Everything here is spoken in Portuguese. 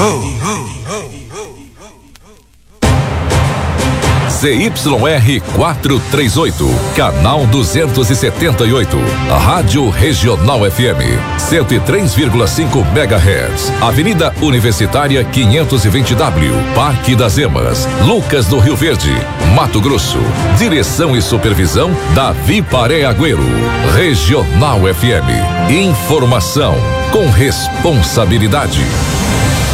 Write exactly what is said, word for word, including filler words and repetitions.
Z Y R quatrocentos e trinta e oito, canal duzentos e setenta e oito, Rádio Regional F M, cento e três vírgula cinco megahertz, Avenida Universitária quinhentos e vinte W, Parque das Emas, Lucas do Rio Verde, Mato Grosso. Direção e supervisão Davi Paré Agüero. Regional F M, informação com responsabilidade.